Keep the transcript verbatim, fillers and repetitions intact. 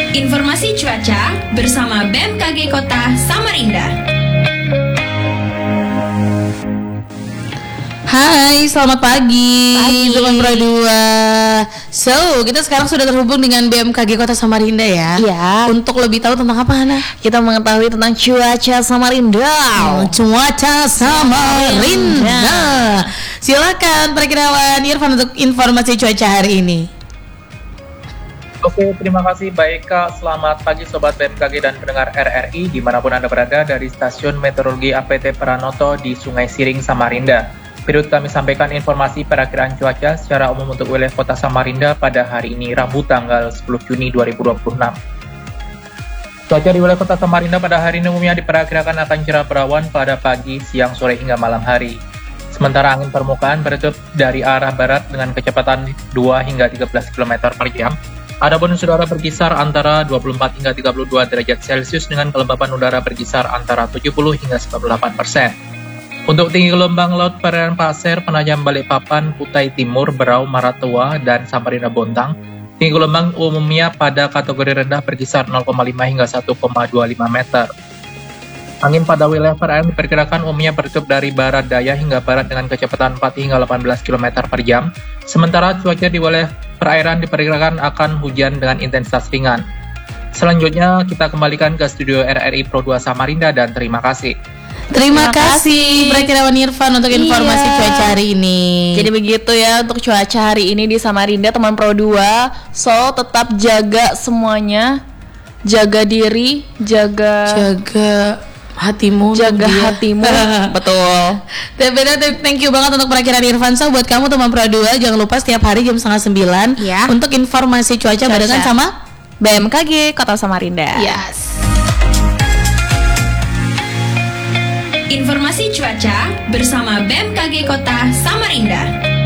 Informasi cuaca bersama B M K G Kota Samarinda. Hai, selamat pagi, pagi. teman Pro dua. So, kita sekarang sudah terhubung dengan B M K G Kota Samarinda ya. Iya. Untuk lebih tahu tentang apa, Hana? Kita mengetahui tentang cuaca Samarinda. Oh, cuaca Samarinda. Silakan Perkirawan Irfan untuk informasi cuaca hari ini. Oke, terima kasih Mbak Eka. Selamat pagi Sobat B M K G dan pendengar R R I dimanapun Anda berada dari Stasiun Meteorologi A P T Pranoto di Sungai Siring, Samarinda. Berikut kami sampaikan informasi perakiraan cuaca secara umum untuk wilayah kota Samarinda pada hari ini Rabu tanggal sepuluh Juni dua ribu dua puluh enam. Cuaca di wilayah kota Samarinda pada hari ini umumnya diperkirakan akan cerah berawan pada pagi, siang, sore hingga malam hari. Sementara angin permukaan bertiup dari arah barat dengan kecepatan dua hingga tiga belas kilometer per jam. Adapun udara berkisar antara dua puluh empat hingga tiga puluh dua derajat Celcius dengan kelembapan udara berkisar antara tujuh puluh hingga sembilan puluh delapan persen. Untuk tinggi gelombang laut perairan Pasir, Penajam Balikpapan, Kutai Timur, Berau, Maratua, dan Samarinda Bontang, tinggi gelombang umumnya pada kategori rendah berkisar nol koma lima hingga satu koma dua lima meter. Angin pada wilayah perairan diperkirakan umumnya bertiup dari barat daya hingga barat dengan kecepatan empat hingga delapan belas kilometer per jam. Sementara cuaca di wilayah perairan diperkirakan akan hujan dengan intensitas ringan. Selanjutnya kita kembalikan ke studio R R I Pro dua Samarinda dan terima kasih. Terima, Terima kasih Perkirawan Irfan untuk informasi iya. cuaca hari ini. Jadi begitu ya untuk cuaca hari ini di Samarinda teman Pro dua. So tetap jaga semuanya. Jaga diri, jaga Jaga hatimu, jaga dia. hatimu. Betul. Thank you banget untuk perakiraan Irfan. So buat kamu teman Pro dua, jangan lupa setiap hari jam setengah sembilan Ya. untuk informasi cuaca, Cuaca. barengan sama B M K G Kota Samarinda. Yes. Informasi cuaca bersama B M K G Kota Samarinda.